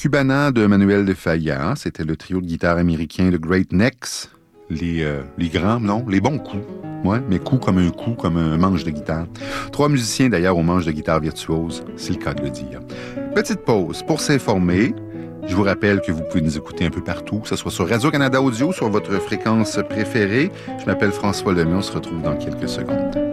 Cubana de Manuel de Falla, c'était le trio de guitare américain de Great Necks, les grands, non, les bons coups. Ouais, mais coup, comme un manche de guitare. 3 musiciens d'ailleurs au manche de guitare virtuose, c'est le cas de le dire. Petite pause pour s'informer. Je vous rappelle que vous pouvez nous écouter un peu partout, que ce soit sur Radio-Canada Audio, sur votre fréquence préférée. Je m'appelle François Lemay, on se retrouve dans quelques secondes.